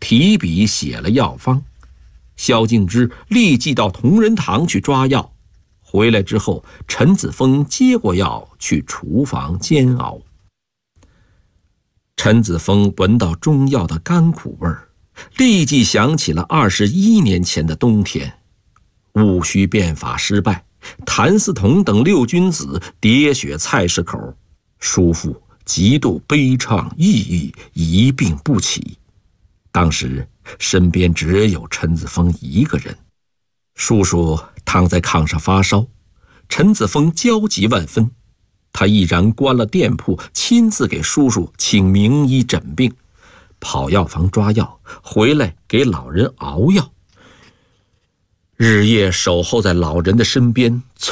提笔写了药方。萧敬之立即到同仁堂去抓药，回来之后，陈子峰接过药去厨房煎熬。陈子峰闻到中药的甘苦味儿，立即想起了21年前的冬天，戊戌变法失败，谭嗣同等6君子喋血菜市口，叔父极度悲怆抑郁，一病不起。当时身边只有陈子峰一个人，叔叔躺在炕上发烧，陈子峰焦急万分，他毅然关了店铺，亲自给叔叔请名医诊病，跑药房抓药，回来给老人熬药，日夜守候在老人的身边，